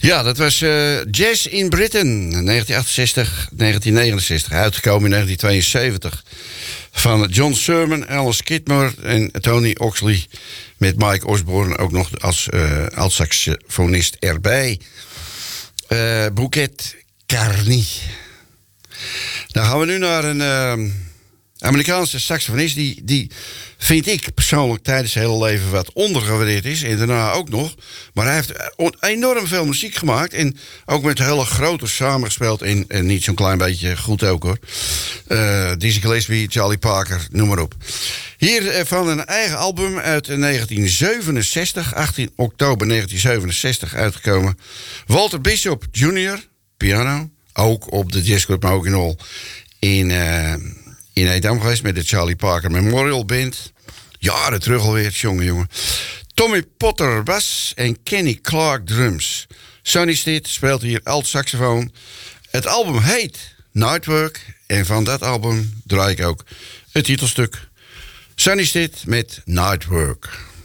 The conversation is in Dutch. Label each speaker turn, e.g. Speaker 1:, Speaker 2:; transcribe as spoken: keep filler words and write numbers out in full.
Speaker 1: Ja, dat was uh, Jazz in Britain, negentien achtenzestig, negentien negenenzestig. Uitgekomen in negentien tweeënzeventig. Van John Sermon, Alice Kidmore en Tony Oxley. Met Mike Osborne ook nog als, uh, als saxofonist erbij. Uh, Bouquet Carny. Dan gaan we nu naar een uh, Amerikaanse saxofonist. Die, die vind ik persoonlijk tijdens zijn hele leven wat ondergewaardeerd is. En daarna ook nog. Maar hij heeft enorm veel muziek gemaakt. En ook met hele grote samengespeeld. En, en niet zo'n klein beetje goed ook hoor. Uh, Dizzy Gillespie, Charlie Parker, noem maar op. Hier van een eigen album uit negentien zevenenzestig. achttien oktober negentien zevenenzestig uitgekomen. Walter Bishop junior, piano. Ook op de jazzclub Moginol in, uh, in Edam geweest met de Charlie Parker Memorial Band. Jaren terug alweer, jongen, jongen. Tommy Potter bas en Kenny Clark drums. Sonny Stitt speelt hier alt saxofoon. Het album heet Nightwork en van dat album draai ik ook het titelstuk. Sonny Stitt met Nightwork.